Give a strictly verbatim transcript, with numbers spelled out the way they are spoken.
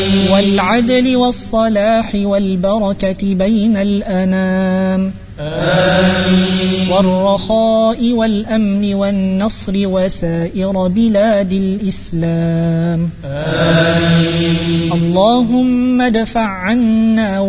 والعدل والصلاح والبركة بين الأنام آمين. والرخاء والأمن والنصر وسائر بلاد الإسلام آمين. اللهم ادفع عنا